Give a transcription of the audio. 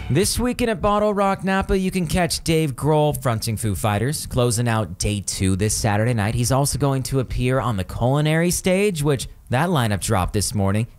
This weekend at Bottle Rock Napa, you can catch Dave Grohl fronting Foo Fighters, closing out day 2 this Saturday night. He's also going to appear on the Culinary stage, which that lineup dropped this morning.